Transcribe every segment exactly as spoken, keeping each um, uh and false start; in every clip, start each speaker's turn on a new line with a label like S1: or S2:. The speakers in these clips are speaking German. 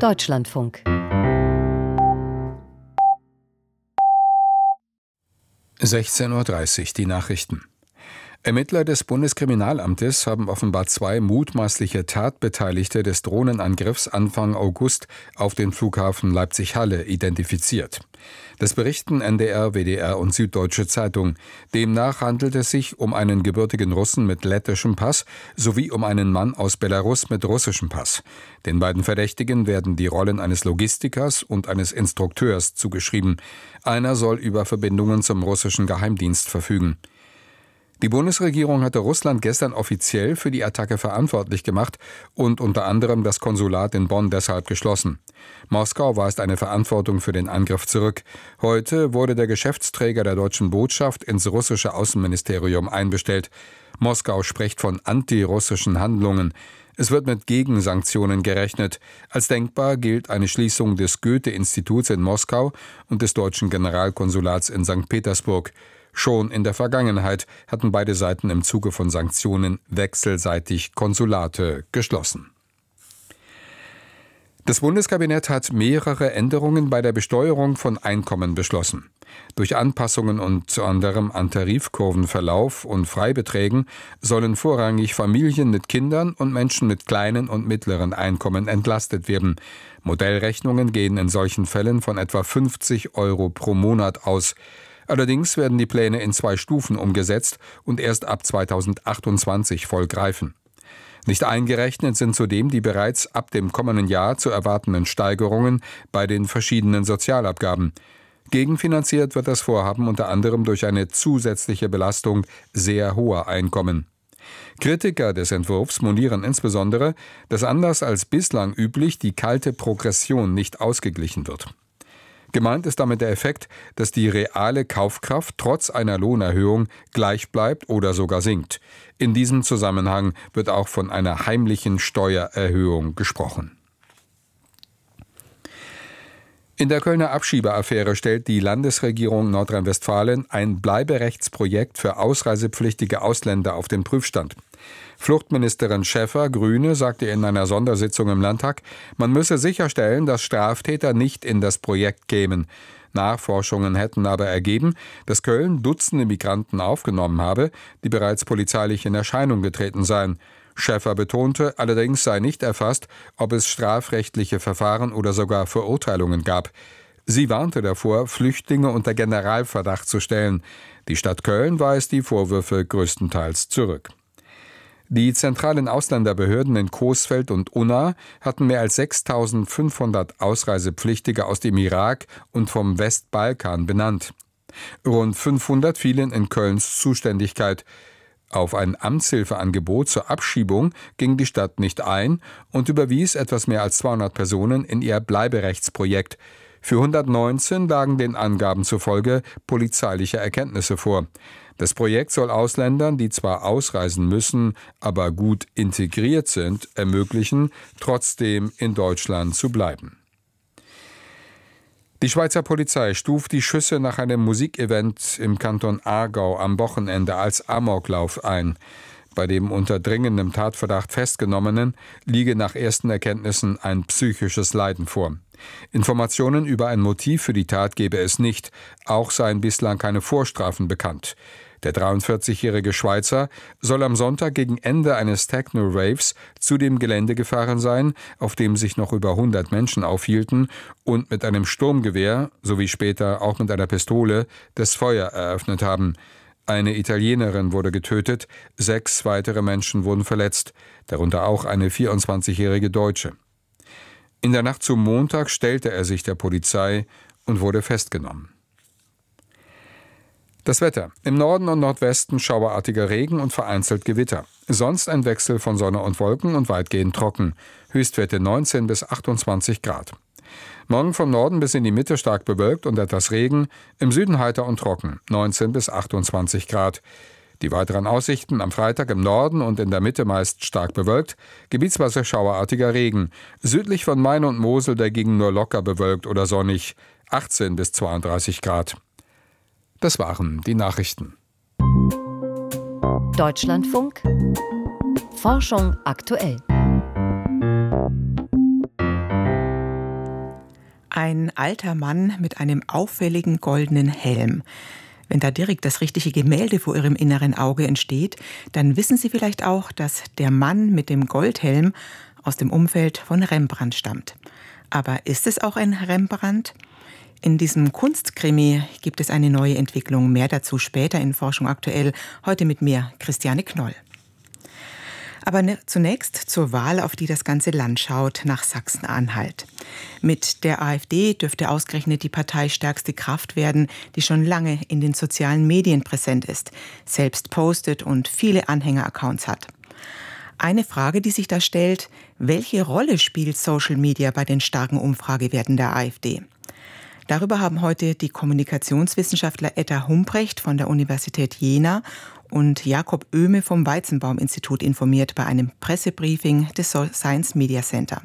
S1: Deutschlandfunk.
S2: sechzehn Uhr dreißig, die Nachrichten. Ermittler des Bundeskriminalamtes haben offenbar zwei mutmaßliche Tatbeteiligte des Drohnenangriffs Anfang August auf den Flughafen Leipzig-Halle identifiziert. Das berichten N D R, W D R und Süddeutsche Zeitung. Demnach handelt es sich um einen gebürtigen Russen mit lettischem Pass sowie um einen Mann aus Belarus mit russischem Pass. Den beiden Verdächtigen werden die Rollen eines Logistikers und eines Instrukteurs zugeschrieben. Einer soll über Verbindungen zum russischen Geheimdienst verfügen. Die Bundesregierung hatte Russland gestern offiziell für die Attacke verantwortlich gemacht und unter anderem das Konsulat in Bonn deshalb geschlossen. Moskau weist eine Verantwortung für den Angriff zurück. Heute wurde der Geschäftsträger der deutschen Botschaft ins russische Außenministerium einbestellt. Moskau spricht von antirussischen Handlungen. Es wird mit Gegensanktionen gerechnet. Als denkbar gilt eine Schließung des Goethe-Instituts in Moskau und des deutschen Generalkonsulats in Sankt Petersburg. Schon in der Vergangenheit hatten beide Seiten im Zuge von Sanktionen wechselseitig Konsulate geschlossen. Das Bundeskabinett hat mehrere Änderungen bei der Besteuerung von Einkommen beschlossen. Durch Anpassungen unter anderem an Tarifkurvenverlauf und Freibeträgen sollen vorrangig Familien mit Kindern und Menschen mit kleinen und mittleren Einkommen entlastet werden. Modellrechnungen gehen in solchen Fällen von etwa fünfzig Euro pro Monat aus. Allerdings werden die Pläne in zwei Stufen umgesetzt und erst ab zweitausendachtundzwanzig voll greifen. Nicht eingerechnet sind zudem die bereits ab dem kommenden Jahr zu erwartenden Steigerungen bei den verschiedenen Sozialabgaben. Gegenfinanziert wird das Vorhaben unter anderem durch eine zusätzliche Belastung sehr hoher Einkommen. Kritiker des Entwurfs monieren insbesondere, dass anders als bislang üblich die kalte Progression nicht ausgeglichen wird. Gemeint ist damit der Effekt, dass die reale Kaufkraft trotz einer Lohnerhöhung gleich bleibt oder sogar sinkt. In diesem Zusammenhang wird auch von einer heimlichen Steuererhöhung gesprochen. In der Kölner Abschiebeaffäre stellt die Landesregierung Nordrhein-Westfalen ein Bleiberechtsprojekt für ausreisepflichtige Ausländer auf den Prüfstand. Fluchtministerin Schäffer, Grüne, sagte in einer Sondersitzung im Landtag, man müsse sicherstellen, dass Straftäter nicht in das Projekt kämen. Nachforschungen hätten aber ergeben, dass Köln Dutzende Migranten aufgenommen habe, die bereits polizeilich in Erscheinung getreten seien. Schäffer betonte, allerdings sei nicht erfasst, ob es strafrechtliche Verfahren oder sogar Verurteilungen gab. Sie warnte davor, Flüchtlinge unter Generalverdacht zu stellen. Die Stadt Köln weist die Vorwürfe größtenteils zurück. Die zentralen Ausländerbehörden in Coesfeld und Unna hatten mehr als sechstausendfünfhundert Ausreisepflichtige aus dem Irak und vom Westbalkan benannt. Rund fünfhundert fielen in Kölns Zuständigkeit. Auf ein Amtshilfeangebot zur Abschiebung ging die Stadt nicht ein und überwies etwas mehr als zweihundert Personen in ihr Bleiberechtsprojekt. Für hundertneunzehn lagen den Angaben zufolge polizeiliche Erkenntnisse vor. Das Projekt soll Ausländern, die zwar ausreisen müssen, aber gut integriert sind, ermöglichen, trotzdem in Deutschland zu bleiben. Die Schweizer Polizei stuft die Schüsse nach einem Musikevent im Kanton Aargau am Wochenende als Amoklauf ein. Bei dem unter dringendem Tatverdacht Festgenommenen liege nach ersten Erkenntnissen ein psychisches Leiden vor. Informationen über ein Motiv für die Tat gebe es nicht, auch seien bislang keine Vorstrafen bekannt. Der dreiundvierzigjährige Schweizer soll am Sonntag gegen Ende eines Techno-Raves zu dem Gelände gefahren sein, auf dem sich noch über hundert Menschen aufhielten, und mit einem Sturmgewehr sowie später auch mit einer Pistole das Feuer eröffnet haben. Eine Italienerin wurde getötet, sechs weitere Menschen wurden verletzt, darunter auch eine vierundzwanzigjährige Deutsche. In der Nacht zum Montag stellte er sich der Polizei und wurde festgenommen. Das Wetter. Im Norden und Nordwesten schauerartiger Regen und vereinzelt Gewitter. Sonst ein Wechsel von Sonne und Wolken und weitgehend trocken. Höchstwerte neunzehn bis achtundzwanzig Grad. Morgen vom Norden bis in die Mitte stark bewölkt und etwas Regen. Im Süden heiter und trocken. neunzehn bis achtundzwanzig Grad. Die weiteren Aussichten am Freitag im Norden und in der Mitte meist stark bewölkt. Gebietsweise schauerartiger Regen. Südlich von Main und Mosel dagegen nur locker bewölkt oder sonnig. achtzehn bis zweiunddreißig Grad. Das waren die Nachrichten.
S1: Deutschlandfunk. Forschung aktuell. Ein alter Mann mit einem auffälligen goldenen Helm. Wenn da direkt das richtige Gemälde vor Ihrem inneren Auge entsteht, dann wissen Sie vielleicht auch, dass der Mann mit dem Goldhelm aus dem Umfeld von Rembrandt stammt. Aber ist es auch ein Rembrandt? In diesem Kunstkrimi gibt es eine neue Entwicklung. Mehr dazu später in Forschung aktuell. Heute mit mir, Christiane Knoll. Aber zunächst zur Wahl, auf die das ganze Land schaut, nach Sachsen-Anhalt. Mit der AfD dürfte ausgerechnet die parteistärkste Kraft werden, die schon lange in den sozialen Medien präsent ist, selbst postet und viele Anhängeraccounts hat. Eine Frage, die sich da stellt: Welche Rolle spielt Social Media bei den starken Umfragewerten der AfD? Darüber haben heute die Kommunikationswissenschaftler Edda Humprecht von der Universität Jena und Jakob Oehme vom Weizenbaum-Institut informiert bei einem Pressebriefing des Science Media Center.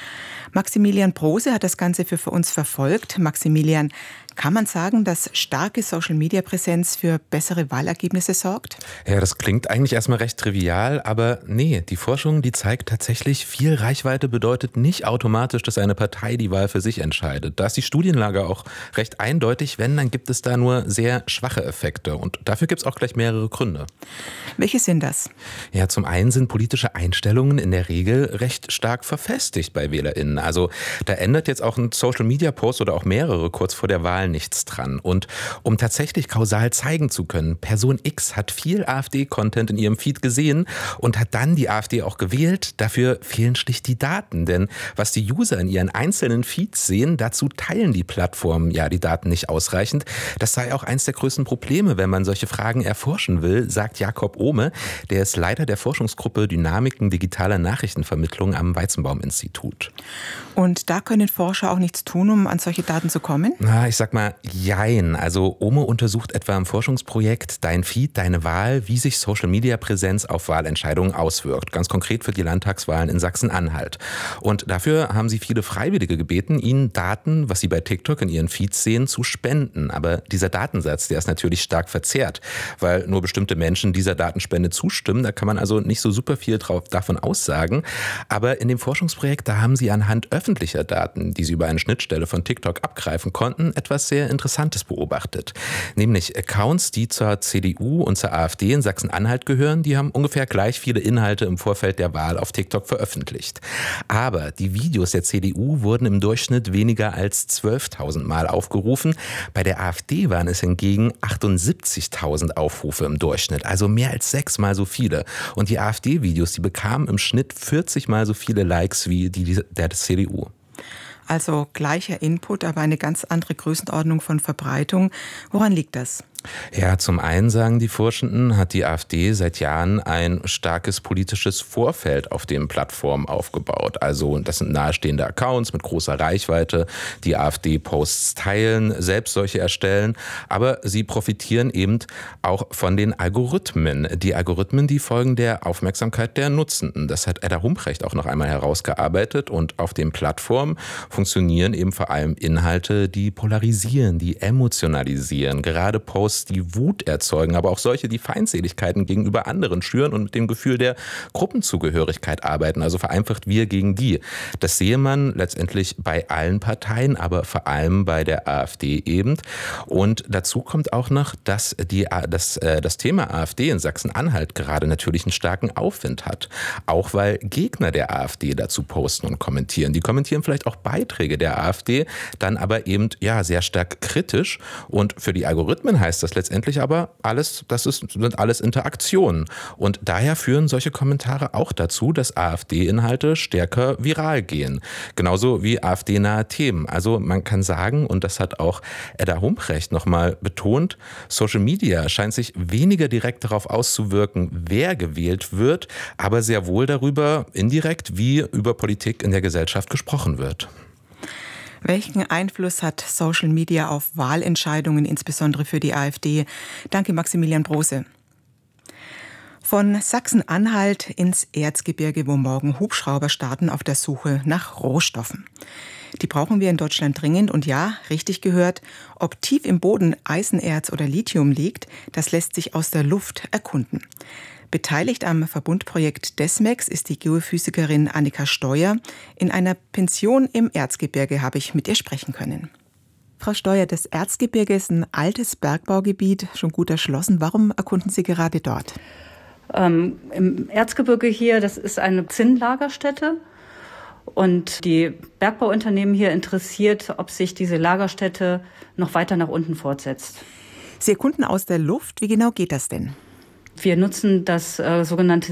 S1: Maximilian Brose hat das Ganze für, für uns verfolgt. Maximilian, kann man sagen, dass starke Social-Media-Präsenz für bessere Wahlergebnisse sorgt?
S3: Ja, das klingt eigentlich erstmal recht trivial, aber nee, die Forschung, die zeigt tatsächlich, viel Reichweite bedeutet nicht automatisch, dass eine Partei die Wahl für sich entscheidet. Da ist die Studienlage auch recht eindeutig. Wenn, dann gibt es da nur sehr schwache Effekte. Und dafür gibt es auch gleich mehrere Gründe.
S1: Welche sind das?
S3: Ja, zum einen sind politische Einstellungen in der Regel recht stark verfestigt bei WählerInnen. Also da ändert jetzt auch ein Social-Media-Post oder auch mehrere kurz vor der Wahl nichts dran. Und um tatsächlich kausal zeigen zu können, Person X hat viel AfD-Content in ihrem Feed gesehen und hat dann die AfD auch gewählt, dafür fehlen schlicht die Daten. Denn was die User in ihren einzelnen Feeds sehen, dazu teilen die Plattformen ja die Daten nicht ausreichend. Das sei auch eins der größten Probleme, wenn man solche Fragen erforschen will, sagt Jakob Oehme. Der ist Leiter der Forschungsgruppe Dynamiken digitaler Nachrichtenvermittlung am Weizenbaum-Institut.
S1: Und da können Forscher auch nichts tun, um an solche Daten zu kommen?
S3: Na, ich sag mal, jein. Also Oehme untersucht etwa im Forschungsprojekt Dein Feed, deine Wahl, wie sich Social-Media-Präsenz auf Wahlentscheidungen auswirkt. Ganz konkret für die Landtagswahlen in Sachsen-Anhalt. Und dafür haben sie viele Freiwillige gebeten, ihnen Daten, was sie bei TikTok in ihren Feeds sehen, zu spenden. Aber dieser Datensatz, der ist natürlich stark verzerrt, weil nur bestimmte Menschen dieser Datenspende zustimmen. Da kann man also nicht so super viel drauf, davon aussagen. Aber in dem Forschungsprojekt, da haben sie anhand öffentlicher Daten, die sie über eine Schnittstelle von TikTok abgreifen konnten, etwas sehr Interessantes beobachtet. Nämlich Accounts, die zur C D U und zur AfD in Sachsen-Anhalt gehören, die haben ungefähr gleich viele Inhalte im Vorfeld der Wahl auf TikTok veröffentlicht. Aber die Videos der C D U wurden im Durchschnitt weniger als zwölftausend Mal aufgerufen. Bei der AfD waren es hingegen achtundsiebzigtausend Aufrufe im Durchschnitt, also mehr als sechsmal so viele. Und die AfD-Videos, die bekamen im Schnitt vierzig Mal so viele Likes wie die der C D U.
S1: Also gleicher Input, aber eine ganz andere Größenordnung von Verbreitung. Woran liegt das?
S3: Ja, zum einen sagen die Forschenden, hat die AfD seit Jahren ein starkes politisches Vorfeld auf den Plattformen aufgebaut. Also das sind nahestehende Accounts mit großer Reichweite, die AfD-Posts teilen, selbst solche erstellen. Aber sie profitieren eben auch von den Algorithmen. Die Algorithmen, die folgen der Aufmerksamkeit der Nutzenden. Das hat Edda Humprecht auch noch einmal herausgearbeitet. Und auf den Plattformen funktionieren eben vor allem Inhalte, die polarisieren, die emotionalisieren. Gerade Posts, die Wut erzeugen, aber auch solche, die Feindseligkeiten gegenüber anderen schüren und mit dem Gefühl der Gruppenzugehörigkeit arbeiten, also vereinfacht wir gegen die. Das sehe man letztendlich bei allen Parteien, aber vor allem bei der AfD eben. Und dazu kommt auch noch, dass die, das, das Thema AfD in Sachsen-Anhalt gerade natürlich einen starken Aufwind hat. Auch weil Gegner der AfD dazu posten und kommentieren. Die kommentieren vielleicht auch Beiträge der AfD, dann aber eben ja sehr stark kritisch. Und für die Algorithmen heißt das letztendlich aber alles, das ist, sind alles Interaktionen. Und daher führen solche Kommentare auch dazu, dass AfD-Inhalte stärker viral gehen. Genauso wie AfD-nahe Themen. Also man kann sagen, und das hat auch Edda Humprecht nochmal betont, Social Media scheint sich weniger direkt darauf auszuwirken, wer gewählt wird, aber sehr wohl darüber indirekt, wie über Politik in der Gesellschaft gesprochen wird.
S1: Welchen Einfluss hat Social Media auf Wahlentscheidungen, insbesondere für die AfD? Danke, Maximilian Brose. Von Sachsen-Anhalt ins Erzgebirge, wo morgen Hubschrauber starten auf der Suche nach Rohstoffen. Die brauchen wir in Deutschland dringend und ja, richtig gehört, ob tief im Boden Eisenerz oder Lithium liegt, das lässt sich aus der Luft erkunden. Beteiligt am Verbundprojekt DESMAX ist die Geophysikerin Annika Steuer. In einer Pension im Erzgebirge habe ich mit ihr sprechen können. Frau Steuer, das Erzgebirge ist ein altes Bergbaugebiet, schon gut erschlossen. Warum erkunden Sie gerade dort?
S4: Ähm, Im Erzgebirge hier, das ist eine Zinnlagerstätte. Und die Bergbauunternehmen hier interessiert, ob sich diese Lagerstätte noch weiter nach unten fortsetzt.
S1: Sie erkunden aus der Luft. Wie genau geht das denn?
S4: Wir nutzen das äh, sogenannte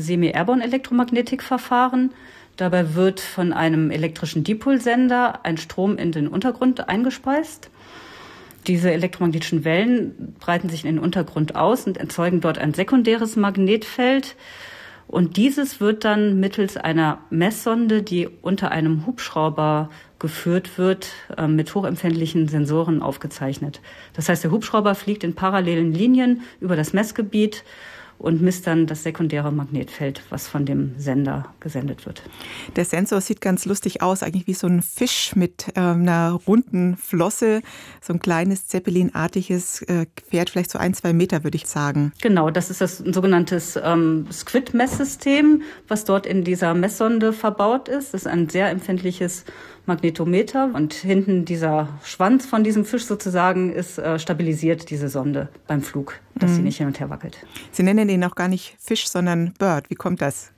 S4: Semi-Airborne-Elektromagnetikverfahren. Dabei wird von einem elektrischen Dipolsender ein Strom in den Untergrund eingespeist. Diese elektromagnetischen Wellen breiten sich in den Untergrund aus und erzeugen dort ein sekundäres Magnetfeld. Und dieses wird dann mittels einer Messsonde, die unter einem Hubschrauber geführt wird, äh, mit hochempfindlichen Sensoren aufgezeichnet. Das heißt, der Hubschrauber fliegt in parallelen Linien über das Messgebiet und misst dann das sekundäre Magnetfeld, was von dem Sender gesendet wird.
S1: Der Sensor sieht ganz lustig aus, eigentlich wie so ein Fisch mit äh, einer runden Flosse, so ein kleines Zeppelin-artiges äh, Pferd, vielleicht so ein, zwei Meter, würde ich sagen.
S4: Genau, das ist das ein sogenanntes ähm, Squid-Messsystem, was dort in dieser Messsonde verbaut ist. Das ist ein sehr empfindliches Magnetometer und hinten dieser Schwanz von diesem Fisch sozusagen ist äh, stabilisiert, diese Sonde beim Flug, dass mhm. sie nicht hin und her wackelt.
S1: Sie nennen den auch gar nicht Fisch, sondern Bird. Wie kommt das?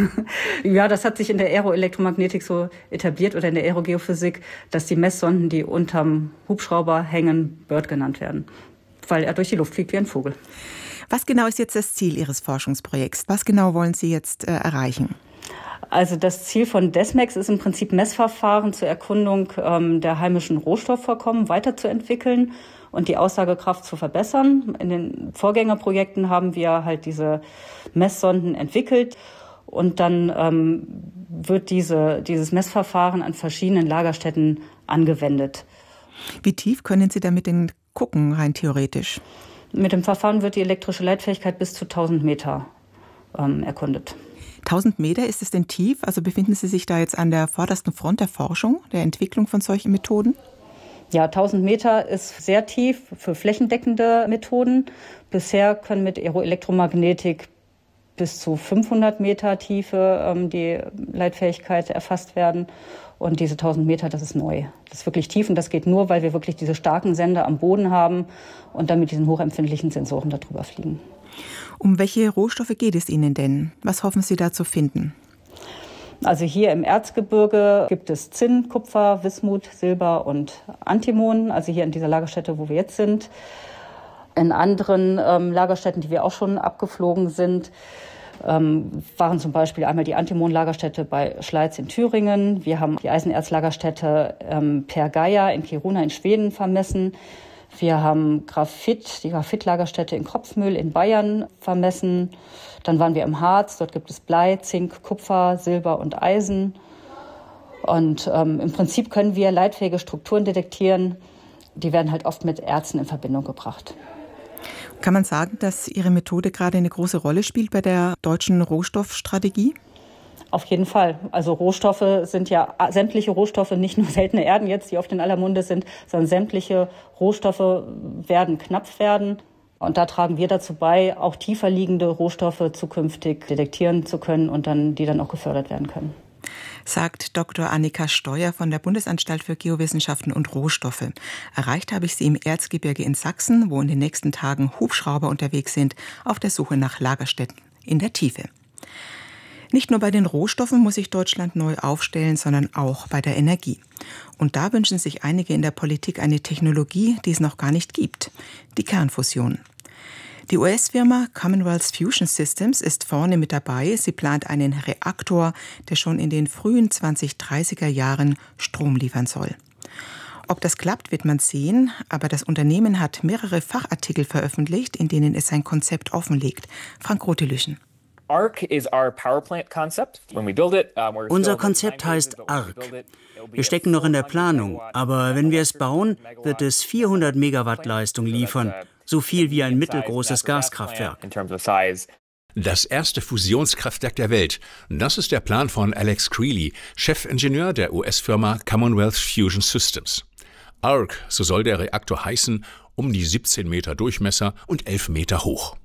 S4: Ja, das hat sich in der Aeroelektromagnetik so etabliert oder in der Aerogeophysik, dass die Messsonden, die unterm Hubschrauber hängen, Bird genannt werden, weil er durch die Luft fliegt wie ein Vogel.
S1: Was genau ist jetzt das Ziel Ihres Forschungsprojekts? Was genau wollen Sie jetzt äh, erreichen?
S4: Also das Ziel von DESMAX ist im Prinzip Messverfahren zur Erkundung ähm, der heimischen Rohstoffvorkommen weiterzuentwickeln und die Aussagekraft zu verbessern. In den Vorgängerprojekten haben wir halt diese Messsonden entwickelt und dann ähm, wird diese, dieses Messverfahren an verschiedenen Lagerstätten angewendet.
S1: Wie tief können Sie damit denn gucken, rein theoretisch?
S4: Mit dem Verfahren wird die elektrische Leitfähigkeit bis zu tausend Meter ähm, erkundet.
S1: tausend Meter, ist es denn tief? Also befinden Sie sich da jetzt an der vordersten Front der Forschung, der Entwicklung von solchen Methoden?
S4: Ja, tausend Meter ist sehr tief für flächendeckende Methoden. Bisher können mit Aeroelektromagnetik bis zu fünfhundert Meter Tiefe ähm, die Leitfähigkeit erfasst werden. Und diese tausend Meter, das ist neu. Das ist wirklich tief und das geht nur, weil wir wirklich diese starken Sender am Boden haben und dann mit diesen hochempfindlichen Sensoren darüber fliegen.
S1: Um welche Rohstoffe geht es Ihnen denn? Was hoffen Sie da zu finden?
S4: Also hier im Erzgebirge gibt es Zinn, Kupfer, Wismut, Silber und Antimon. Also hier in dieser Lagerstätte, wo wir jetzt sind. In anderen ähm, Lagerstätten, die wir auch schon abgeflogen sind, ähm, waren zum Beispiel einmal die Antimon-Lagerstätte bei Schleiz in Thüringen. Wir haben die Eisenerzlagerstätte ähm, Per Gaia in Kiruna in Schweden vermessen. Wir haben Graphit, die Graphitlagerstätte in Kropfmühl in Bayern vermessen. Dann waren wir im Harz, dort gibt es Blei, Zink, Kupfer, Silber und Eisen. Und ähm, im Prinzip können wir leitfähige Strukturen detektieren. Die werden halt oft mit Erzen in Verbindung gebracht.
S1: Kann man sagen, dass Ihre Methode gerade eine große Rolle spielt bei der deutschen Rohstoffstrategie?
S4: Auf jeden Fall. Also Rohstoffe sind ja sämtliche Rohstoffe, nicht nur seltene Erden jetzt, die oft in aller Munde sind, sondern sämtliche Rohstoffe werden knapp werden. Und da tragen wir dazu bei, auch tiefer liegende Rohstoffe zukünftig detektieren zu können und dann, die dann auch gefördert werden können.
S1: Sagt Doktor Annika Steuer von der Bundesanstalt für Geowissenschaften und Rohstoffe. Erreicht habe ich sie im Erzgebirge in Sachsen, wo in den nächsten Tagen Hubschrauber unterwegs sind, auf der Suche nach Lagerstätten in der Tiefe. Nicht nur bei den Rohstoffen muss sich Deutschland neu aufstellen, sondern auch bei der Energie. Und da wünschen sich einige in der Politik eine Technologie, die es noch gar nicht gibt: die Kernfusion. Die U S-Firma Commonwealth Fusion Systems ist vorne mit dabei. Sie plant einen Reaktor, der schon in den frühen zwanzig-dreißiger Jahren Strom liefern soll. Ob das klappt, wird man sehen, aber das Unternehmen hat mehrere Fachartikel veröffentlicht, in denen es sein Konzept offenlegt. Frank Rotelüschen.
S5: Unser Konzept heißt A R C. Wir stecken noch in der Planung, aber wenn wir es bauen, wird es vierhundert Megawatt Leistung liefern, so viel wie ein mittelgroßes Gaskraftwerk.
S6: Das erste Fusionskraftwerk der Welt. Das ist der Plan von Alex Creeley, Chefingenieur der U S-Firma Commonwealth Fusion Systems. A R C, so soll der Reaktor heißen, um die siebzehn Meter Durchmesser und elf Meter hoch.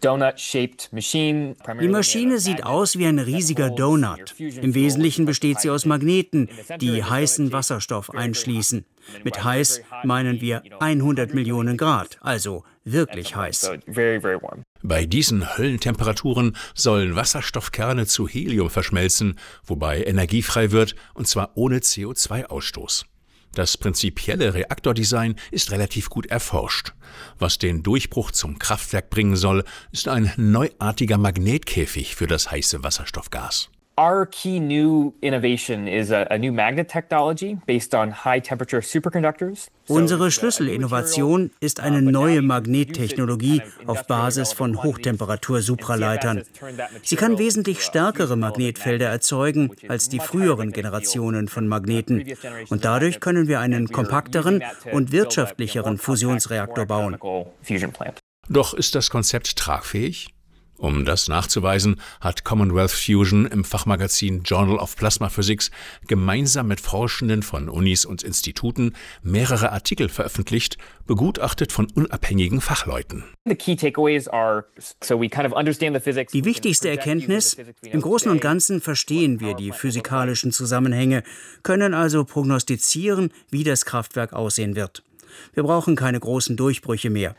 S5: Die Maschine sieht aus wie ein riesiger Donut. Im Wesentlichen besteht sie aus Magneten, die heißen Wasserstoff einschließen. Mit heiß meinen wir hundert Millionen Grad, also wirklich heiß.
S6: Bei diesen Höllentemperaturen sollen Wasserstoffkerne zu Helium verschmelzen, wobei Energie frei wird, und zwar ohne C O zwei Ausstoß. Das prinzipielle Reaktordesign ist relativ gut erforscht. Was den Durchbruch zum Kraftwerk bringen soll, ist ein neuartiger Magnetkäfig für das heiße Wasserstoffgas.
S7: Our key new innovation is a, a new magnet technology based on high-temperature superconductors.
S5: Unsere Schlüsselinnovation ist eine neue Magnettechnologie auf Basis von Hochtemperatur-Supraleitern. Sie kann wesentlich stärkere Magnetfelder erzeugen als die früheren Generationen von Magneten. Und dadurch können wir einen kompakteren und wirtschaftlicheren Fusionsreaktor bauen.
S6: Doch ist das Konzept tragfähig? Um das nachzuweisen, hat Commonwealth Fusion im Fachmagazin Journal of Plasma Physics gemeinsam mit Forschenden von Unis und Instituten mehrere Artikel veröffentlicht, begutachtet von unabhängigen Fachleuten.
S5: Die wichtigste Erkenntnis: Im Großen und Ganzen verstehen wir die physikalischen Zusammenhänge, können also prognostizieren, wie das Kraftwerk aussehen wird. Wir brauchen keine großen Durchbrüche mehr.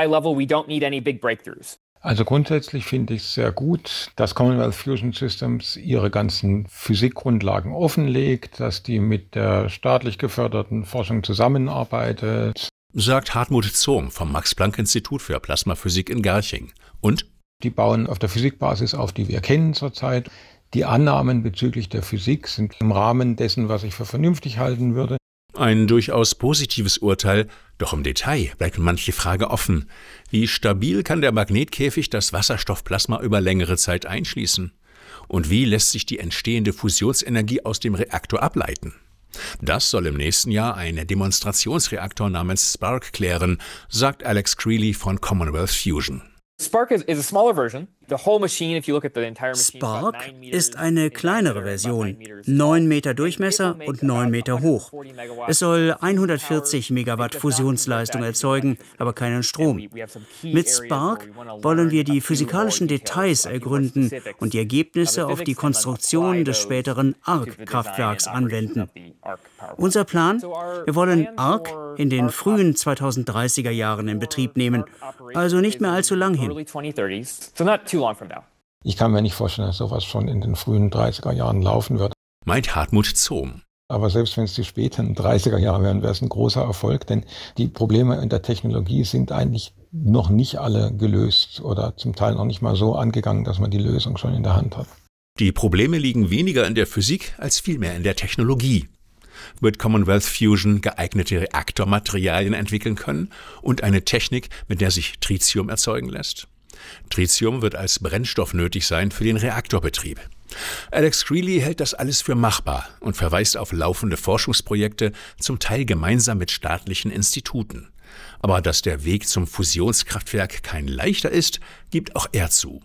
S8: Also grundsätzlich finde ich es sehr gut, dass Commonwealth Fusion Systems ihre ganzen Physikgrundlagen offenlegt, dass die mit der staatlich geförderten Forschung zusammenarbeitet.
S6: Sagt Hartmut Zohm vom Max-Planck-Institut für Plasmaphysik in Garching. Und?
S8: Die bauen auf der Physikbasis auf, die wir kennen zurzeit. Die Annahmen bezüglich der Physik sind im Rahmen dessen, was ich für vernünftig halten würde.
S6: Ein durchaus positives Urteil, doch im Detail bleibt manche Frage offen. Wie stabil kann der Magnetkäfig das Wasserstoffplasma über längere Zeit einschließen? Und wie lässt sich die entstehende Fusionsenergie aus dem Reaktor ableiten? Das soll im nächsten Jahr ein Demonstrationsreaktor namens Spark klären, sagt Alex Creeley von Commonwealth Fusion.
S7: Spark is, is a smaller version. The whole machine, if you look at the entire machine,
S5: Spark ist eine kleinere Version, neun Meter Durchmesser und neun Meter hoch. Es soll hundertvierzig Megawatt Fusionsleistung erzeugen, aber keinen Strom. Mit Spark wollen wir die physikalischen Details ergründen und die Ergebnisse auf die Konstruktion des späteren Arc-Kraftwerks anwenden. Unser Plan: Wir wollen Arc in den frühen zweitausenddreißiger Jahren in Betrieb nehmen, also nicht mehr allzu lang hin.
S8: Ich kann mir nicht vorstellen, dass sowas schon in den frühen dreißiger Jahren laufen wird.
S6: Meint Hartmut Zohm.
S8: Aber selbst wenn es die späten dreißiger Jahre wären, wäre es ein großer Erfolg, denn die Probleme in der Technologie sind eigentlich noch nicht alle gelöst oder zum Teil noch nicht mal so angegangen, dass man die Lösung schon in der Hand hat.
S6: Die Probleme liegen weniger in der Physik als vielmehr in der Technologie. Wird Commonwealth Fusion geeignete Reaktormaterialien entwickeln können und eine Technik, mit der sich Tritium erzeugen lässt? Tritium wird als Brennstoff nötig sein für den Reaktorbetrieb. Alex Creeley hält das alles für machbar und verweist auf laufende Forschungsprojekte, zum Teil gemeinsam mit staatlichen Instituten. Aber dass der Weg zum Fusionskraftwerk kein leichter ist, gibt auch er zu.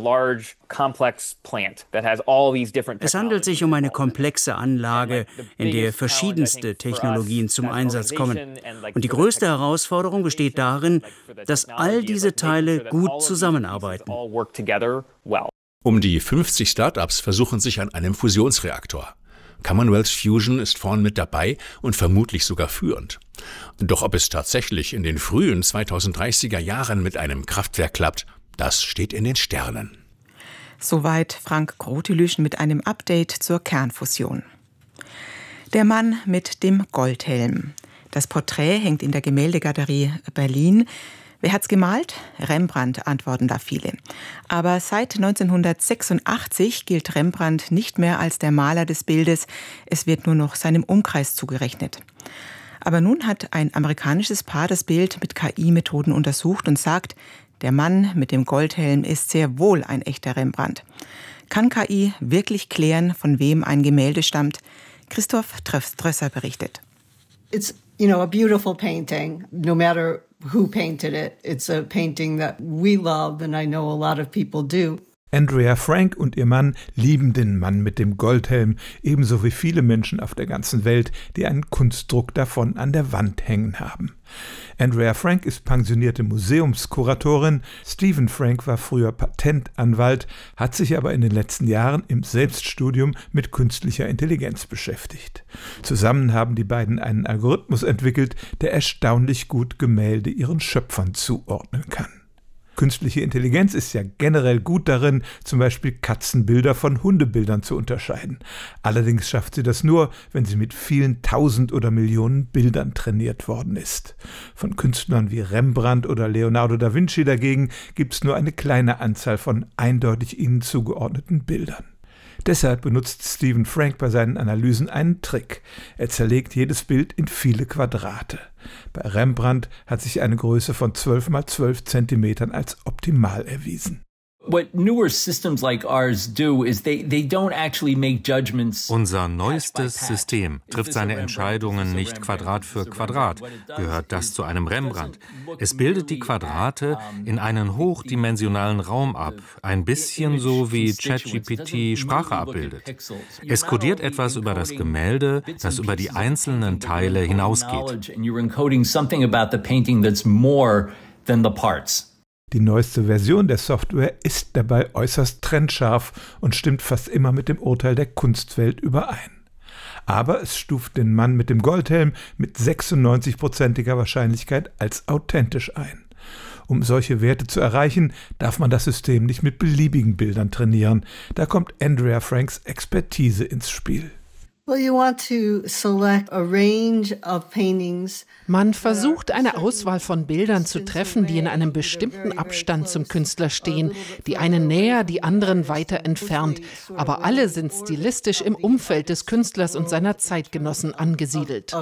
S5: Es handelt sich um eine komplexe Anlage, in der verschiedenste Technologien zum Einsatz kommen. Und die größte Herausforderung besteht darin, dass all diese Teile gut zusammenarbeiten.
S6: Um die fünfzig Startups versuchen sich an einem Fusionsreaktor. Commonwealth Fusion ist vorn mit dabei und vermutlich sogar führend. Doch ob es tatsächlich in den frühen zweitausenddreißiger Jahren mit einem Kraftwerk klappt, das steht in den Sternen.
S1: Soweit Frank Grotelüschen mit einem Update zur Kernfusion. Der Mann mit dem Goldhelm. Das Porträt hängt in der Gemäldegalerie Berlin. Wer hat's gemalt? Rembrandt, antworten da viele. Aber seit neunzehnhundertsechsundachtzig gilt Rembrandt nicht mehr als der Maler des Bildes. Es wird nur noch seinem Umkreis zugerechnet. Aber nun hat ein amerikanisches Paar das Bild mit K I-Methoden untersucht und sagt, der Mann mit dem Goldhelm ist sehr wohl ein echter Rembrandt. Kann K I wirklich klären, von wem ein Gemälde stammt? Christoph Drösser berichtet.
S9: It's, you know, a beautiful painting, no matter who painted it. It's a painting that we love and I know a lot of people do.
S10: Andrea Frank und ihr Mann lieben den Mann mit dem Goldhelm, ebenso wie viele Menschen auf der ganzen Welt, die einen Kunstdruck davon an der Wand hängen haben. Andrea Frank ist pensionierte Museumskuratorin, Stephen Frank war früher Patentanwalt, hat sich aber in den letzten Jahren im Selbststudium mit künstlicher Intelligenz beschäftigt. Zusammen haben die beiden einen Algorithmus entwickelt, der erstaunlich gut Gemälde ihren Schöpfern zuordnen kann. Künstliche Intelligenz ist ja generell gut darin, zum Beispiel Katzenbilder von Hundebildern zu unterscheiden. Allerdings schafft sie das nur, wenn sie mit vielen Tausend oder Millionen Bildern trainiert worden ist. Von Künstlern wie Rembrandt oder Leonardo da Vinci dagegen gibt es nur eine kleine Anzahl von eindeutig ihnen zugeordneten Bildern. Deshalb benutzt Stephen Frank bei seinen Analysen einen Trick. Er zerlegt jedes Bild in viele Quadrate. Bei Rembrandt hat sich eine Größe von zwölf mal zwölf Zentimetern als optimal erwiesen.
S11: Unser neuestes System trifft seine Entscheidungen nicht Quadrat für Quadrat. Gehört das zu einem Rembrandt? Es bildet die Quadrate in einen hochdimensionalen Raum ab, ein bisschen so wie ChatGPT Sprache abbildet. Es kodiert etwas über das Gemälde, das über die einzelnen Teile hinausgeht.
S10: Die neueste Version der Software ist dabei äußerst trennscharf und stimmt fast immer mit dem Urteil der Kunstwelt überein. Aber es stuft den Mann mit dem Goldhelm mit sechsundneunzig-prozentiger Wahrscheinlichkeit als authentisch ein. Um solche Werte zu erreichen, darf man das System nicht mit beliebigen Bildern trainieren. Da kommt Andrea Franks Expertise ins Spiel.
S12: Man versucht, eine Auswahl von Bildern zu treffen, die in einem bestimmten Abstand zum Künstler stehen, die einen näher, die anderen weiter entfernt. Aber alle sind stilistisch im Umfeld des Künstlers und seiner Zeitgenossen angesiedelt.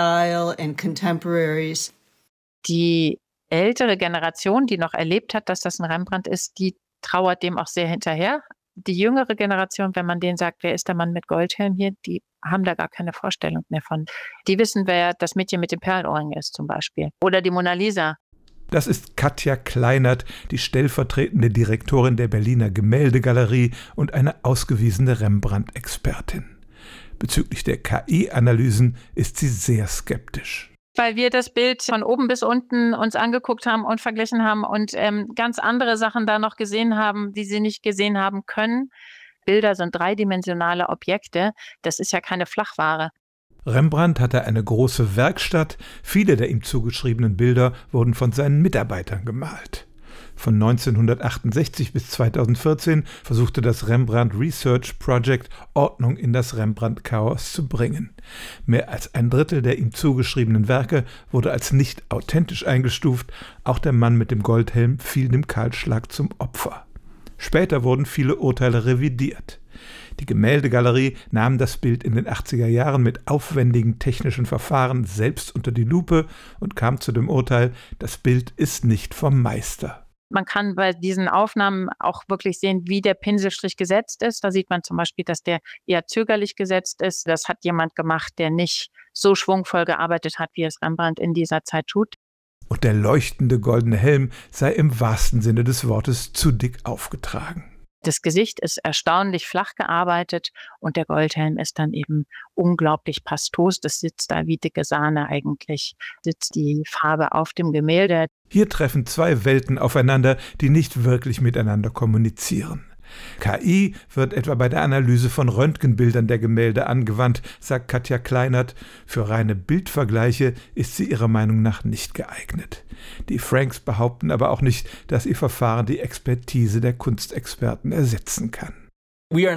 S13: Die ältere Generation, die noch erlebt hat, dass das ein Rembrandt ist, die trauert dem auch sehr hinterher. Die jüngere Generation, wenn man denen sagt, wer ist der Mann mit Goldhelm hier, die haben da gar keine Vorstellung mehr von. Die wissen, wer das Mädchen mit dem Perlenohrring ist zum Beispiel. Oder die Mona Lisa.
S10: Das ist Katja Kleinert, die stellvertretende Direktorin der Berliner Gemäldegalerie und eine ausgewiesene Rembrandt-Expertin. Bezüglich der K I-Analysen ist sie sehr skeptisch.
S13: Weil wir das Bild von oben bis unten uns angeguckt haben und verglichen haben und ähm, ganz andere Sachen da noch gesehen haben, die sie nicht gesehen haben können. Bilder sind dreidimensionale Objekte, das ist ja keine Flachware.
S10: Rembrandt hatte eine große Werkstatt, viele der ihm zugeschriebenen Bilder wurden von seinen Mitarbeitern gemalt. Von neunzehnhundertachtundsechzig bis zweitausendvierzehn versuchte das Rembrandt Research Project Ordnung in das Rembrandt-Chaos zu bringen. Mehr als ein Drittel der ihm zugeschriebenen Werke wurde als nicht authentisch eingestuft, auch der Mann mit dem Goldhelm fiel dem Kahlschlag zum Opfer. Später wurden viele Urteile revidiert. Die Gemäldegalerie nahm das Bild in den achtziger Jahren mit aufwendigen technischen Verfahren selbst unter die Lupe und kam zu dem Urteil, das Bild ist nicht vom Meister.
S13: Man kann bei diesen Aufnahmen auch wirklich sehen, wie der Pinselstrich gesetzt ist. Da sieht man zum Beispiel, dass der eher zögerlich gesetzt ist. Das hat jemand gemacht, der nicht so schwungvoll gearbeitet hat, wie es Rembrandt in dieser Zeit tut.
S10: Und der leuchtende goldene Helm sei im wahrsten Sinne des Wortes zu dick aufgetragen.
S13: Das Gesicht ist erstaunlich flach gearbeitet und der Goldhelm ist dann eben unglaublich pastos. Das sitzt da wie dicke Sahne eigentlich, sitzt die Farbe auf dem Gemälde.
S10: Hier treffen zwei Welten aufeinander, die nicht wirklich miteinander kommunizieren. K I wird etwa bei der Analyse von Röntgenbildern der Gemälde angewandt, sagt Katja Kleinert. Für reine Bildvergleiche ist sie ihrer Meinung nach nicht geeignet. Die Franks behaupten aber auch nicht, dass ihr Verfahren die Expertise der Kunstexperten ersetzen kann.
S11: Wir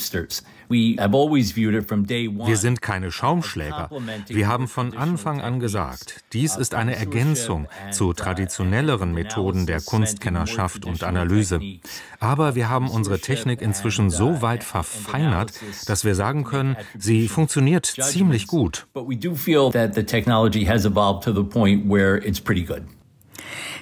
S11: sind keine Schaumschläger. Wir haben von Anfang an gesagt, dies ist eine Ergänzung zu traditionelleren Methoden der Kunstkennerschaft und Analyse. Aber wir haben unsere Technik inzwischen so weit verfeinert, dass wir sagen können, sie funktioniert ziemlich gut.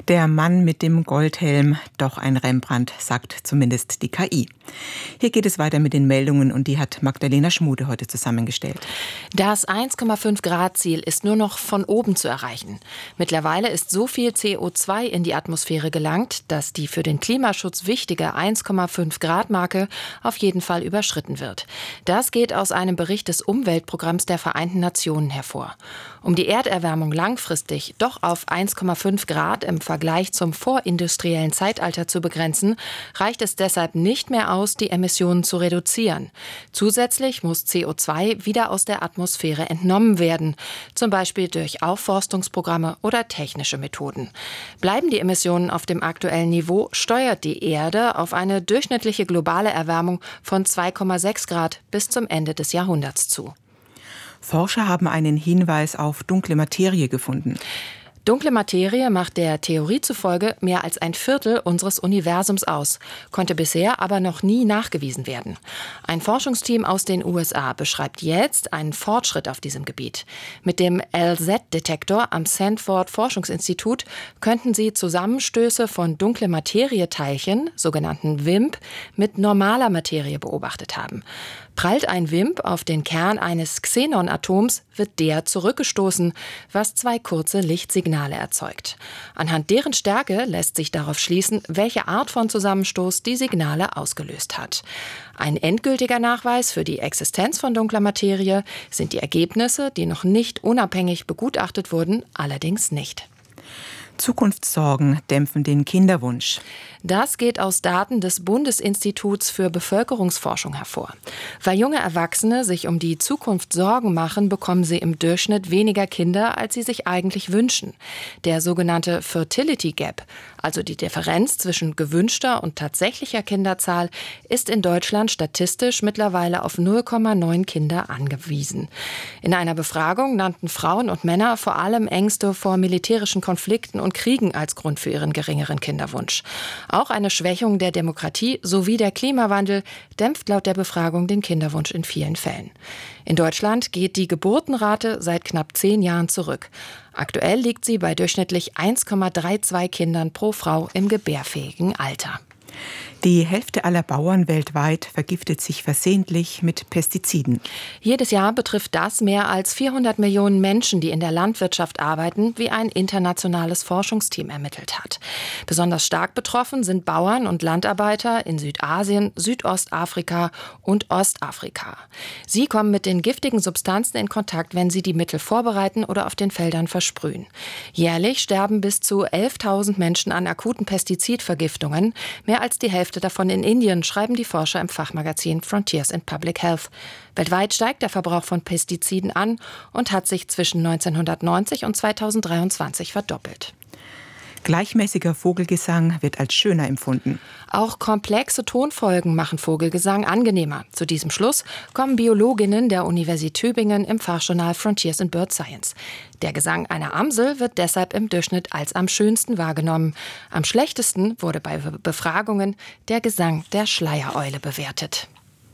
S1: Der Mann mit dem Goldhelm, doch ein Rembrandt, sagt zumindest die K I. Hier geht es weiter mit den Meldungen und die hat Magdalena Schmude heute zusammengestellt.
S14: Das eins Komma fünf Grad Ziel ist nur noch von oben zu erreichen. Mittlerweile ist so viel C O zwei in die Atmosphäre gelangt, dass die für den Klimaschutz wichtige eins Komma fünf Grad Marke auf jeden Fall überschritten wird. Das geht aus einem Bericht des Umweltprogramms der Vereinten Nationen hervor. Um die Erderwärmung langfristig doch auf eins Komma fünf Grad im Vergleich zum vorindustriellen Zeitalter zu begrenzen, reicht es deshalb nicht mehr aus, die Emissionen zu reduzieren. Zusätzlich muss C O zwei wieder aus der Atmosphäre entnommen werden, zum Beispiel durch Aufforstungsprogramme oder technische Methoden. Bleiben die Emissionen auf dem aktuellen Niveau, steuert die Erde auf eine durchschnittliche globale Erwärmung von zwei Komma sechs Grad bis zum Ende des Jahrhunderts zu.
S1: Forscher haben einen Hinweis auf dunkle Materie gefunden.
S14: Dunkle Materie macht der Theorie zufolge mehr als ein Viertel unseres Universums aus, konnte bisher aber noch nie nachgewiesen werden. Ein Forschungsteam aus den U S A beschreibt jetzt einen Fortschritt auf diesem Gebiet. Mit dem L Z-Detektor am Sanford Forschungsinstitut könnten sie Zusammenstöße von dunkle Materie-Teilchen, sogenannten W I M P, mit normaler Materie beobachtet haben. Prallt ein W I M P auf den Kern eines Xenon-Atoms, wird der zurückgestoßen, was zwei kurze Lichtsignale erzeugt. Anhand deren Stärke lässt sich darauf schließen, welche Art von Zusammenstoß die Signale ausgelöst hat. Ein endgültiger Nachweis für die Existenz von dunkler Materie sind die Ergebnisse, die noch nicht unabhängig begutachtet wurden, allerdings nicht.
S1: Zukunftssorgen dämpfen den Kinderwunsch.
S14: Das geht aus Daten des Bundesinstituts für Bevölkerungsforschung hervor. Weil junge Erwachsene sich um die Zukunft Sorgen machen, bekommen sie im Durchschnitt weniger Kinder, als sie sich eigentlich wünschen. Der sogenannte Fertility Gap, also die Differenz zwischen gewünschter und tatsächlicher Kinderzahl, ist in Deutschland statistisch mittlerweile auf null Komma neun Kinder angewiesen. In einer Befragung nannten Frauen und Männer vor allem Ängste vor militärischen Konflikten und Kriegen als Grund für ihren geringeren Kinderwunsch. Auch eine Schwächung der Demokratie sowie der Klimawandel dämpft laut der Befragung den Kinderwunsch in vielen Fällen. In Deutschland geht die Geburtenrate seit knapp zehn Jahren zurück. Aktuell liegt sie bei durchschnittlich eins Komma zweiunddreißig Kindern pro Frau im gebärfähigen Alter.
S1: Die Hälfte aller Bauern weltweit vergiftet sich versehentlich mit Pestiziden.
S14: Jedes Jahr betrifft das mehr als vierhundert Millionen Menschen, die in der Landwirtschaft arbeiten, wie ein internationales Forschungsteam ermittelt hat. Besonders stark betroffen sind Bauern und Landarbeiter in Südasien, Südostafrika und Ostafrika. Sie kommen mit den giftigen Substanzen in Kontakt, wenn sie die Mittel vorbereiten oder auf den Feldern versprühen. Jährlich sterben bis zu elftausend Menschen an akuten Pestizidvergiftungen, mehr als die Hälfte davon in Indien, schreiben die Forscher im Fachmagazin Frontiers in Public Health. Weltweit steigt der Verbrauch von Pestiziden an und hat sich zwischen neunzehnhundertneunzig und zweitausenddreiundzwanzig verdoppelt.
S1: Gleichmäßiger Vogelgesang wird als schöner empfunden.
S14: Auch komplexe Tonfolgen machen Vogelgesang angenehmer. Zu diesem Schluss kommen Biologinnen der Universität Tübingen im Fachjournal Frontiers in Bird Science. Der Gesang einer Amsel wird deshalb im Durchschnitt als am schönsten wahrgenommen. Am schlechtesten wurde bei Befragungen der Gesang der Schleiereule bewertet.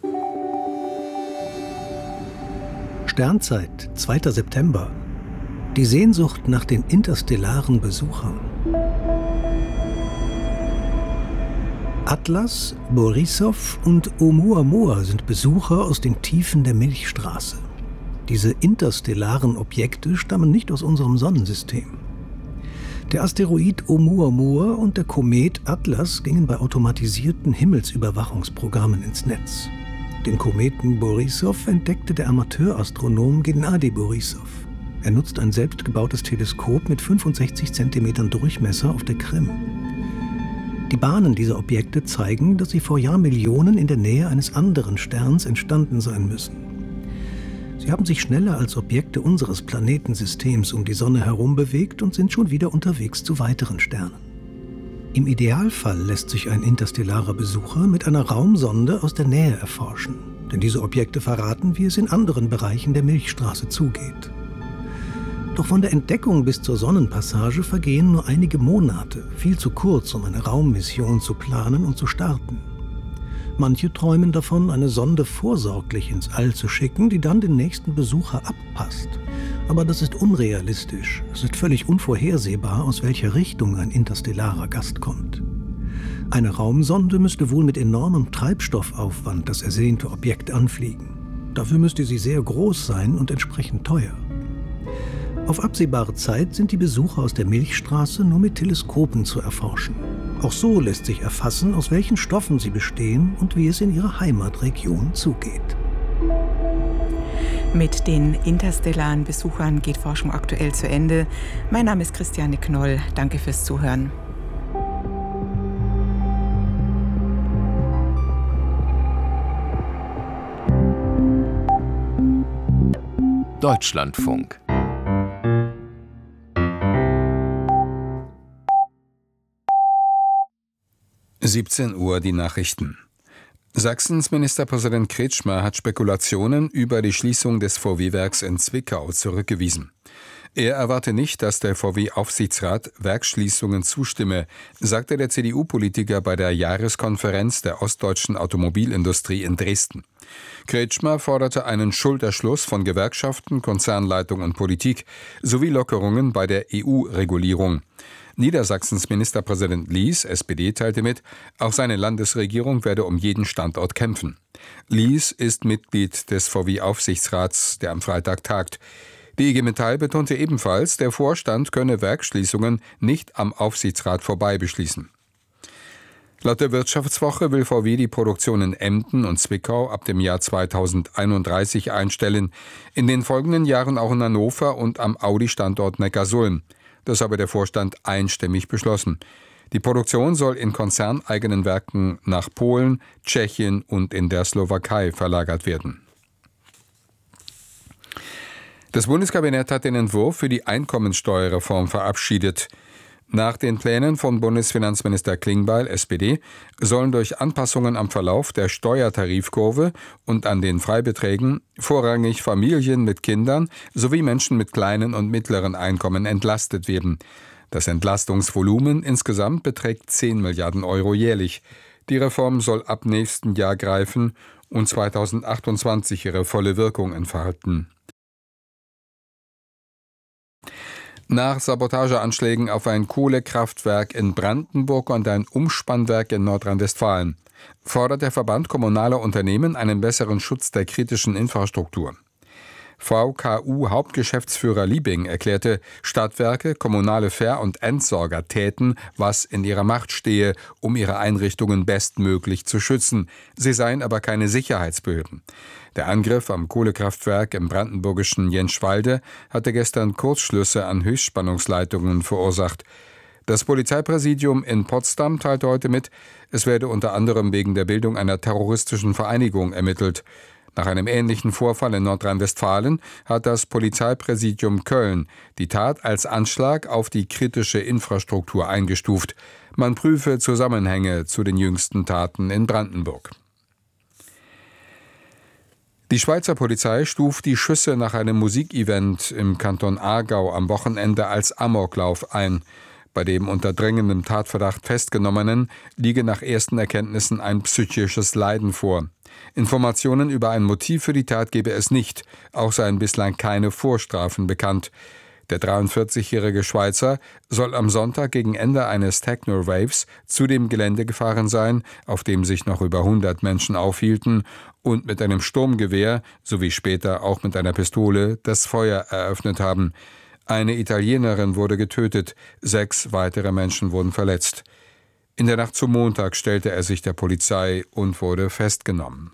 S15: Sternzeit, zweiter September. Die Sehnsucht nach den interstellaren Besuchern. Atlas, Borisov und Oumuamua sind Besucher aus den Tiefen der Milchstraße. Diese interstellaren Objekte stammen nicht aus unserem Sonnensystem. Der Asteroid Oumuamua und der Komet Atlas gingen bei automatisierten Himmelsüberwachungsprogrammen ins Netz. Den Kometen Borisov entdeckte der Amateurastronom Gennady Borisov. Er nutzt ein selbstgebautes Teleskop mit fünfundsechzig Zentimetern Durchmesser auf der Krim. Die Bahnen dieser Objekte zeigen, dass sie vor Jahrmillionen in der Nähe eines anderen Sterns entstanden sein müssen. Sie haben sich schneller als Objekte unseres Planetensystems um die Sonne herum bewegt und sind schon wieder unterwegs zu weiteren Sternen. Im Idealfall lässt sich ein interstellarer Besucher mit einer Raumsonde aus der Nähe erforschen, denn diese Objekte verraten, wie es in anderen Bereichen der Milchstraße zugeht. Doch von der Entdeckung bis zur Sonnenpassage vergehen nur einige Monate, viel zu kurz, um eine Raummission zu planen und zu starten. Manche träumen davon, eine Sonde vorsorglich ins All zu schicken, die dann den nächsten Besucher abpasst. Aber das ist unrealistisch. Es ist völlig unvorhersehbar, aus welcher Richtung ein interstellarer Gast kommt. Eine Raumsonde müsste wohl mit enormem Treibstoffaufwand das ersehnte Objekt anfliegen. Dafür müsste sie sehr groß sein und entsprechend teuer. Auf absehbare Zeit sind die Besucher aus der Milchstraße nur mit Teleskopen zu erforschen. Auch so lässt sich erfassen, aus welchen Stoffen sie bestehen und wie es in ihrer Heimatregion zugeht.
S1: Mit den interstellaren Besuchern geht Forschung aktuell zu Ende. Mein Name ist Christiane Knoll. Danke fürs Zuhören.
S3: Deutschlandfunk.
S2: siebzehn Uhr die Nachrichten. Sachsens Ministerpräsident Kretschmer hat Spekulationen über die Schließung des V W-Werks in Zwickau zurückgewiesen. Er erwarte nicht, dass der V W-Aufsichtsrat Werksschließungen zustimme, sagte der C D U-Politiker bei der Jahreskonferenz der ostdeutschen Automobilindustrie in Dresden. Kretschmer forderte einen Schulterschluss von Gewerkschaften, Konzernleitung und Politik sowie Lockerungen bei der E U-Regulierung. Niedersachsens Ministerpräsident Lies, S P D, teilte mit, auch seine Landesregierung werde um jeden Standort kämpfen. Lies ist Mitglied des V W-Aufsichtsrats, der am Freitag tagt. Die I G Metall betonte ebenfalls, der Vorstand könne Werksschließungen nicht am Aufsichtsrat vorbei beschließen. Laut der Wirtschaftswoche will V W die Produktion in Emden und Zwickau ab dem Jahr zweitausendeinunddreißig einstellen, in den folgenden Jahren auch in Hannover und am Audi-Standort Neckarsulm. Das habe der Vorstand einstimmig beschlossen. Die Produktion soll in konzerneigenen Werken nach Polen, Tschechien und in der Slowakei verlagert werden. Das Bundeskabinett hat den Entwurf für die Einkommensteuerreform verabschiedet. Nach den Plänen von Bundesfinanzminister Klingbeil, S P D, sollen durch Anpassungen am Verlauf der Steuertarifkurve und an den Freibeträgen vorrangig Familien mit Kindern sowie Menschen mit kleinen und mittleren Einkommen entlastet werden. Das Entlastungsvolumen insgesamt beträgt zehn Milliarden Euro jährlich. Die Reform soll ab nächsten Jahr greifen und zweitausendachtundzwanzig ihre volle Wirkung entfalten. Nach Sabotageanschlägen auf ein Kohlekraftwerk in Brandenburg und ein Umspannwerk in Nordrhein-Westfalen fordert der Verband kommunaler Unternehmen einen besseren Schutz der kritischen Infrastruktur. V K U-Hauptgeschäftsführer Liebing erklärte, Stadtwerke, kommunale Ver- und Entsorger täten, was in ihrer Macht stehe, um ihre Einrichtungen bestmöglich zu schützen. Sie seien aber keine Sicherheitsbehörden. Der Angriff am Kohlekraftwerk im brandenburgischen Jenschwalde hatte gestern Kurzschlüsse an Höchstspannungsleitungen verursacht. Das Polizeipräsidium in Potsdam teilte heute mit, es werde unter anderem wegen der Bildung einer terroristischen Vereinigung ermittelt. Nach einem ähnlichen Vorfall in Nordrhein-Westfalen hat das Polizeipräsidium Köln die Tat als Anschlag auf die kritische Infrastruktur eingestuft. Man prüfe Zusammenhänge zu den jüngsten Taten in Brandenburg. Die Schweizer Polizei stuft die Schüsse nach einem Musikevent im Kanton Aargau am Wochenende als Amoklauf ein. Bei dem unter dringendem Tatverdacht Festgenommenen liege nach ersten Erkenntnissen ein psychisches Leiden vor. Informationen über ein Motiv für die Tat gebe es nicht, auch seien bislang keine Vorstrafen bekannt. Der dreiundvierzigjährige Schweizer soll am Sonntag gegen Ende eines Techno-Raves zu dem Gelände gefahren sein, auf dem sich noch über hundert Menschen aufhielten, und mit einem Sturmgewehr sowie später auch mit einer Pistole das Feuer eröffnet haben. Eine Italienerin wurde getötet, sechs weitere Menschen wurden verletzt. In der Nacht zum Montag stellte er sich der Polizei und wurde festgenommen.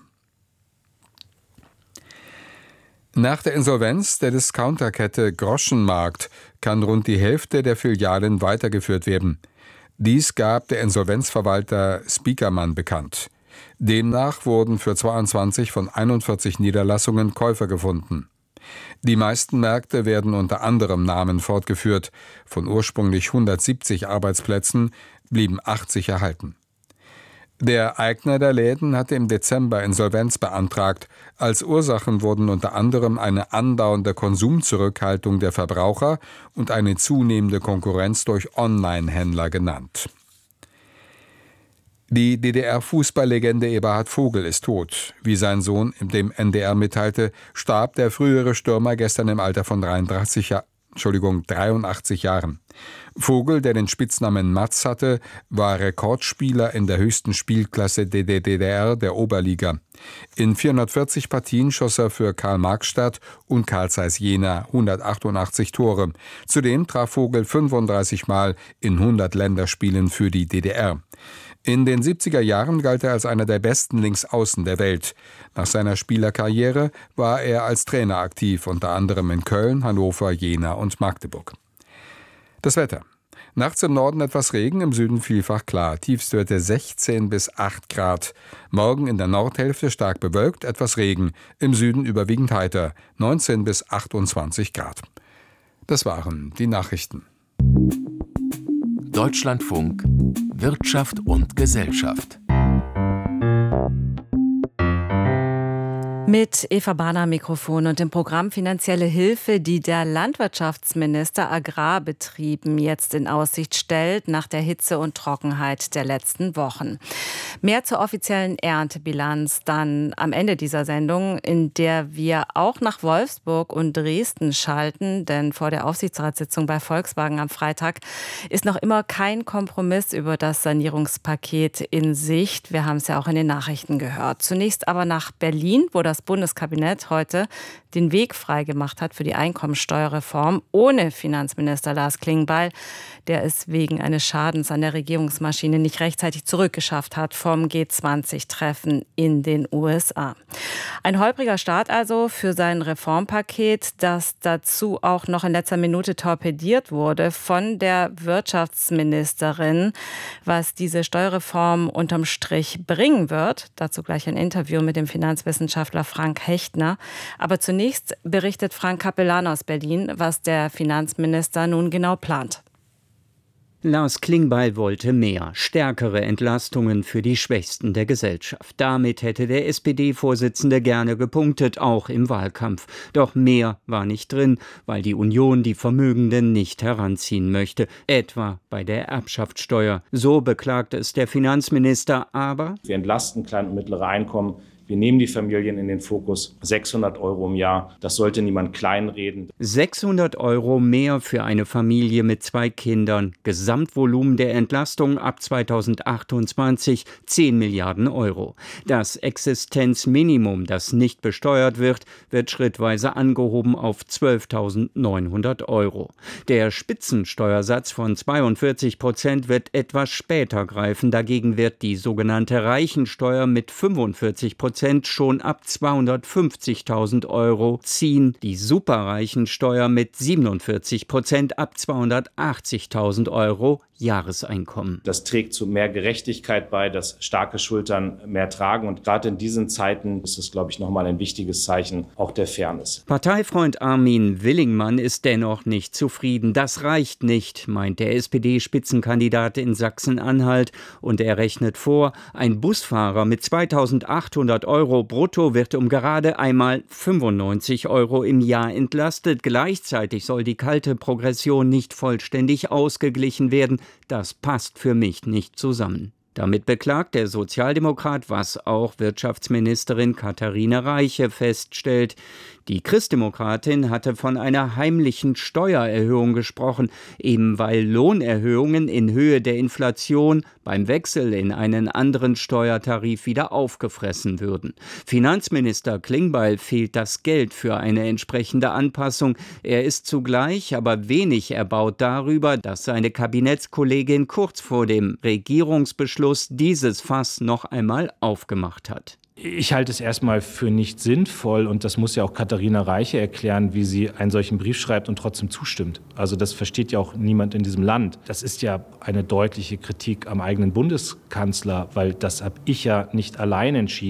S2: Nach der Insolvenz der Discounterkette Groschenmarkt kann rund die Hälfte der Filialen weitergeführt werden. Dies gab der Insolvenzverwalter Spiekermann bekannt. Demnach wurden für zweiundzwanzig von einundvierzig Niederlassungen Käufer gefunden. Die meisten Märkte werden unter anderem Namen fortgeführt. Von ursprünglich hundertsiebzig Arbeitsplätzen blieben achtzig erhalten. Der Eigner der Läden hatte im Dezember Insolvenz beantragt. Als Ursachen wurden unter anderem eine andauernde Konsumzurückhaltung der Verbraucher und eine zunehmende Konkurrenz durch Online-Händler genannt. Die D D R-Fußballlegende Eberhard Vogel ist tot. Wie sein Sohn dem N D R mitteilte, starb der frühere Stürmer gestern im Alter von dreiunddreißig Jahren. Entschuldigung, dreiundachtzig Jahren. Vogel, der den Spitznamen Matz hatte, war Rekordspieler in der höchsten Spielklasse der D D R, der Oberliga. In vierhundertvierzig Partien schoss er für Karl-Marx-Stadt und Carl Zeiss Jena hundertachtundachtzig Tore. Zudem traf Vogel fünfunddreißig Mal in hundert Länderspielen für die D D R. In den siebziger Jahren galt er als einer der besten Linksaußen der Welt. Nach seiner Spielerkarriere war er als Trainer aktiv, unter anderem in Köln, Hannover, Jena und Magdeburg. Das Wetter. Nachts im Norden etwas Regen, im Süden vielfach klar. Tiefstwerte sechzehn bis acht Grad. Morgen in der Nordhälfte stark bewölkt, etwas Regen. Im Süden überwiegend heiter, neunzehn bis achtundzwanzig Grad. Das waren die Nachrichten.
S16: Deutschlandfunk Wirtschaft und Gesellschaft.
S17: Mit Eva Bahner Mikrofon und dem Programm Finanzielle Hilfe, die der Landwirtschaftsminister Agrarbetrieben jetzt in Aussicht stellt, nach der Hitze und Trockenheit der letzten Wochen. Mehr zur offiziellen Erntebilanz dann am Ende dieser Sendung, in der wir auch nach Wolfsburg und Dresden schalten, denn vor der Aufsichtsratssitzung bei Volkswagen am Freitag ist noch immer kein Kompromiss über das Sanierungspaket in Sicht. Wir haben es ja auch in den Nachrichten gehört. Zunächst aber nach Berlin, wo das Bundeskabinett heute den Weg freigemacht hat für die Einkommensteuerreform ohne Finanzminister Lars Klingbeil, der es wegen eines Schadens an der Regierungsmaschine nicht rechtzeitig zurückgeschafft hat vom G zwanzig Treffen in den U S A. Ein holpriger Start also für sein Reformpaket, das dazu auch noch in letzter Minute torpediert wurde von der Wirtschaftsministerin. Was diese Steuerreform unterm Strich bringen wird, dazu gleich ein Interview mit dem Finanzwissenschaftler Frank Hechtner. Aber zunächst berichtet Frank Capellan aus Berlin, was der Finanzminister nun genau plant.
S18: Lars Klingbeil wollte mehr, stärkere Entlastungen für die Schwächsten der Gesellschaft. Damit hätte der S P D-Vorsitzende gerne gepunktet, auch im Wahlkampf. Doch mehr war nicht drin, weil die Union die Vermögenden nicht heranziehen möchte, etwa bei der Erbschaftssteuer. So beklagte es der Finanzminister, aber
S19: wir entlasten kleine und mittlere Einkommen. Wir nehmen die Familien in den Fokus. sechshundert Euro im Jahr, das sollte niemand kleinreden.
S18: sechshundert Euro mehr für eine Familie mit zwei Kindern. Gesamtvolumen der Entlastung ab zweitausendachtundzwanzig zehn Milliarden Euro. Das Existenzminimum, das nicht besteuert wird, wird schrittweise angehoben auf zwölftausendneunhundert Euro. Der Spitzensteuersatz von zweiundvierzig Prozent wird etwas später greifen. Dagegen wird die sogenannte Reichensteuer mit fünfundvierzig Prozent schon ab zweihundertfünfzigtausend Euro ziehen, die Superreichensteuer mit siebenundvierzig Prozent ab zweihundertachtzigtausend Euro Jahreseinkommen.
S19: Das trägt zu mehr Gerechtigkeit bei, dass starke Schultern mehr tragen. Und gerade in diesen Zeiten ist es, glaube ich, nochmal ein wichtiges Zeichen auch der Fairness.
S18: Parteifreund Armin Willingmann ist dennoch nicht zufrieden. Das reicht nicht, meint der S P D-Spitzenkandidat in Sachsen-Anhalt. Und er rechnet vor, ein Busfahrer mit zweitausendachthundert Euro brutto wird um gerade einmal fünfundneunzig Euro im Jahr entlastet. Gleichzeitig soll die kalte Progression nicht vollständig ausgeglichen werden. Das passt für mich nicht zusammen. Damit beklagt der Sozialdemokrat, was auch Wirtschaftsministerin Katharina Reiche feststellt. Die Christdemokratin hatte von einer heimlichen Steuererhöhung gesprochen, eben weil Lohnerhöhungen in Höhe der Inflation beim Wechsel in einen anderen Steuertarif wieder aufgefressen würden. Finanzminister Klingbeil fehlt das Geld für eine entsprechende Anpassung. Er ist zugleich aber wenig erbaut darüber, dass seine Kabinettskollegin kurz vor dem Regierungsbeschluss dieses Fass noch einmal aufgemacht hat.
S20: Ich halte es erstmal für nicht sinnvoll und das muss ja auch Katharina Reiche erklären, wie sie einen solchen Brief schreibt und trotzdem zustimmt. Also das versteht ja auch niemand in diesem Land. Das ist ja eine deutliche Kritik am eigenen Bundeskanzler, weil das habe ich ja nicht allein entschieden.